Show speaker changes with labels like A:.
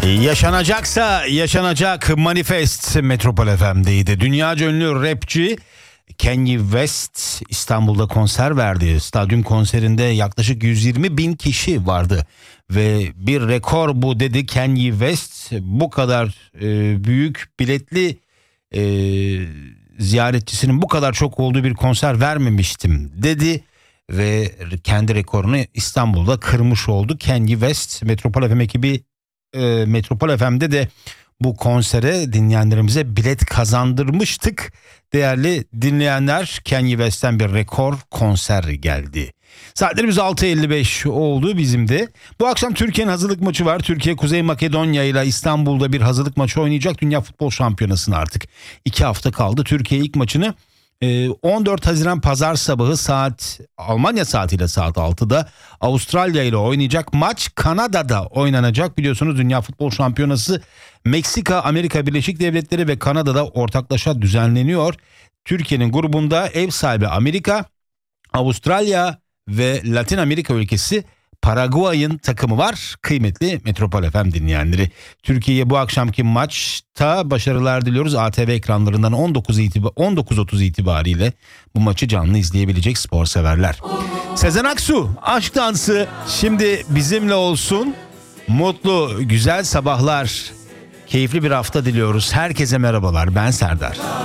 A: Yaşanacaksa yaşanacak Manifest Metropol FM'deydi. Dünyaca ünlü rapçi Kanye West İstanbul'da konser verdi. Stadyum konserinde yaklaşık 120 bin kişi vardı. Ve bir rekor bu dedi Kanye West. Bu kadar büyük biletli ziyaretçisinin bu kadar çok olduğu bir konser vermemiştim dedi. Ve kendi rekorunu İstanbul'da kırmış oldu. Kanye West, Metropol FM ekibi Metropol FM'de de bu konsere dinleyenlerimize bilet kazandırmıştık. Değerli dinleyenler, Kanye West'ten bir rekor konser geldi. Saatlerimiz 6.55 oldu bizim de. Bu akşam Türkiye'nin hazırlık maçı var. Türkiye Kuzey Makedonya ile İstanbul'da bir hazırlık maçı oynayacak. Dünya Futbol Şampiyonası'na artık 2 hafta kaldı. Türkiye ilk maçını 14 Haziran Pazar sabahı Almanya saatiyle saat 6'da Avustralya ile oynayacak. Maç Kanada'da oynanacak. Biliyorsunuz Dünya Futbol Şampiyonası Meksika, Amerika Birleşik Devletleri ve Kanada'da ortaklaşa düzenleniyor. Türkiye'nin grubunda ev sahibi Amerika, Avustralya ve Latin Amerika ülkesi Paraguay'ın takımı var. Kıymetli Metropol FM dinleyenleri, Türkiye'ye bu akşamki maçta başarılar diliyoruz. ATV ekranlarından 19.30 itibariyle bu maçı canlı izleyebilecek spor severler. Sezen Aksu, Aşk Dansı şimdi bizimle olsun. Mutlu, güzel sabahlar, keyifli bir hafta diliyoruz. Herkese merhabalar, ben Serdar.